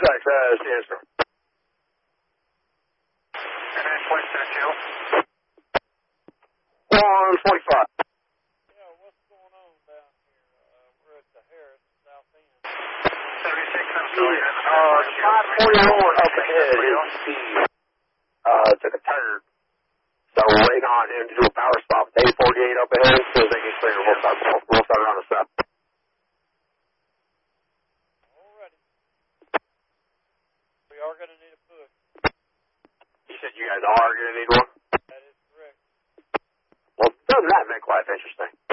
6, Sandstorm. And then place that hill. 145. Yeah, what's going on down here? We're at the Harris, south end. 76, I'm still in. The 541 up ahead is took a turn. So we're waiting on him to do a power stop at 848 up ahead so they can clear. We'll start around the 7. Alrighty. We are going to need a push. You said you guys are going to need one? That is correct. Well, doesn't that make life interesting?